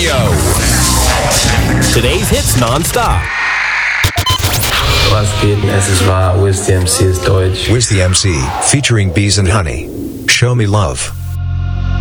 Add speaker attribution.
Speaker 1: Radio. Today's hits nonstop.
Speaker 2: Was geht? Es ist wahr. Wiz the MC ist deutsch.
Speaker 3: Wiz the MC, featuring Bees and Honey. Show me love.